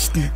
Nachrichten.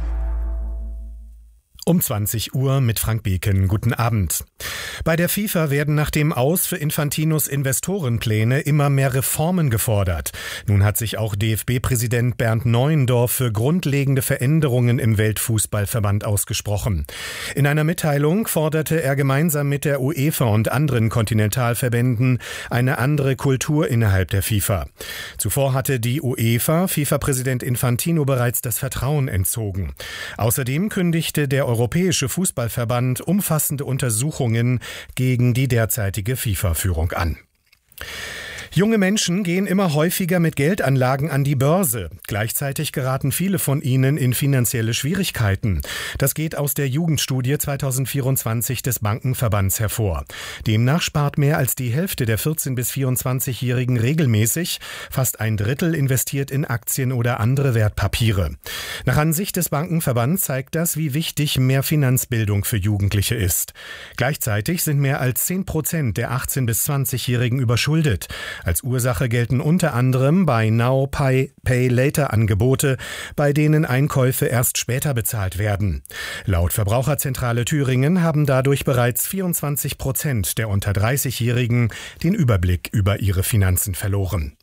Um 20 Uhr mit Frank Beken. Guten Abend. Bei der FIFA werden nach dem Aus für Infantinos Investorenpläne immer mehr Reformen gefordert. Nun hat sich auch DFB-Präsident Bernd Neuendorf für grundlegende Veränderungen im Weltfußballverband ausgesprochen. In einer Mitteilung forderte er gemeinsam mit der UEFA und anderen Kontinentalverbänden eine andere Kultur innerhalb der FIFA. Zuvor hatte die UEFA FIFA-Präsident Infantino bereits das Vertrauen entzogen. Außerdem kündigte der Europäische Fußballverband umfassende Untersuchungen gegen die derzeitige FIFA-Führung an. Junge Menschen gehen immer häufiger mit Geldanlagen an die Börse. Gleichzeitig geraten viele von ihnen in finanzielle Schwierigkeiten. Das geht aus der Jugendstudie 2024 des Bankenverbands hervor. Demnach spart mehr als die Hälfte der 14- bis 24-Jährigen regelmäßig. Fast ein Drittel investiert in Aktien oder andere Wertpapiere. Nach Ansicht des Bankenverbands zeigt das, wie wichtig mehr Finanzbildung für Jugendliche ist. Gleichzeitig sind mehr als 10% der 18- bis 20-Jährigen überschuldet. Als Ursache gelten unter anderem Buy Now, Pay Later Angebote, bei denen Einkäufe erst später bezahlt werden. Laut Verbraucherzentrale Thüringen haben dadurch bereits 24% der unter 30-Jährigen den Überblick über ihre Finanzen verloren.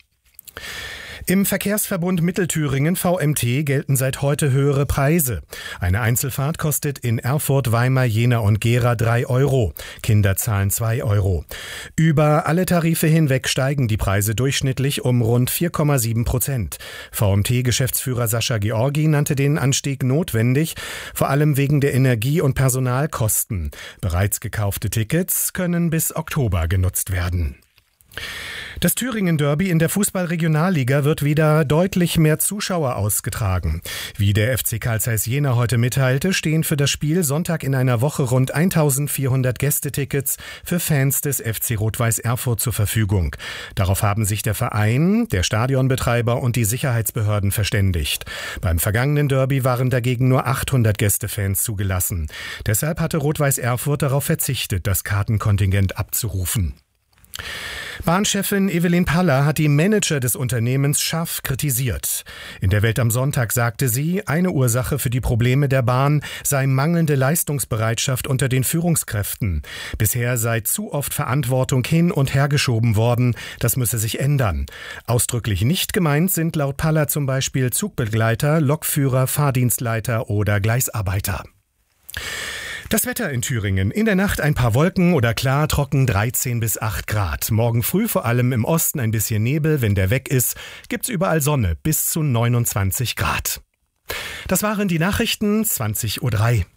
Im Verkehrsverbund Mittelthüringen VMT gelten seit heute höhere Preise. Eine Einzelfahrt kostet in Erfurt, Weimar, Jena und Gera 3 €. Kinder zahlen 2 €. Über alle Tarife hinweg steigen die Preise durchschnittlich um rund 4,7%. VMT-Geschäftsführer Sascha Georgi nannte den Anstieg notwendig, vor allem wegen der Energie- und Personalkosten. Bereits gekaufte Tickets können bis Oktober genutzt werden. Das Thüringen-Derby in der Fußball-Regionalliga wird wieder deutlich mehr Zuschauer ausgetragen. Wie der FC Carl Zeiss Jena heute mitteilte, stehen für das Spiel Sonntag in einer Woche rund 1400 Gästetickets für Fans des FC Rot-Weiß Erfurt zur Verfügung. Darauf haben sich der Verein, der Stadionbetreiber und die Sicherheitsbehörden verständigt. Beim vergangenen Derby waren dagegen nur 800 Gästefans zugelassen. Deshalb hatte Rot-Weiß Erfurt darauf verzichtet, das Kartenkontingent abzurufen. Bahnchefin Evelyn Paller hat die Manager des Unternehmens Schaff kritisiert. In der Welt am Sonntag sagte sie, eine Ursache für die Probleme der Bahn sei mangelnde Leistungsbereitschaft unter den Führungskräften. Bisher sei zu oft Verantwortung hin und her geschoben worden, das müsse sich ändern. Ausdrücklich nicht gemeint sind laut Paller zum Beispiel Zugbegleiter, Lokführer, Fahrdienstleiter oder Gleisarbeiter. Das Wetter in Thüringen. In der Nacht ein paar Wolken oder klar, trocken 13 bis 8 Grad. Morgen früh vor allem im Osten ein bisschen Nebel. Wenn der weg ist, gibt's überall Sonne bis zu 29 Grad. Das waren die Nachrichten, 20:03 Uhr.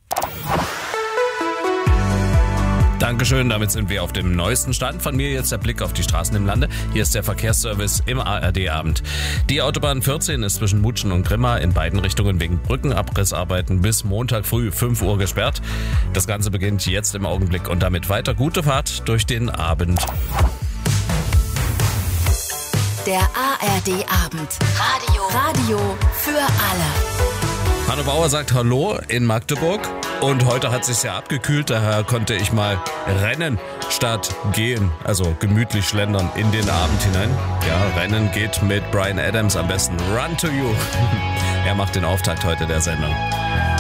Dankeschön, damit sind wir auf dem neuesten Stand. Von mir jetzt der Blick auf die Straßen im Lande. Hier ist der Verkehrsservice im ARD-Abend. Die Autobahn 14 ist zwischen Mutschen und Grimma in beiden Richtungen wegen Brückenabrissarbeiten bis Montag früh 5 Uhr gesperrt. Das Ganze beginnt jetzt im Augenblick und damit weiter gute Fahrt durch den Abend. Der ARD-Abend. Radio für alle. Hanno Bauer sagt Hallo in Magdeburg und heute hat es sich sehr abgekühlt, daher konnte ich mal rennen statt gehen, also gemütlich schlendern in den Abend hinein. Ja, Rennen geht mit Bryan Adams am besten. Run to You. Er macht den Auftakt heute der Sendung.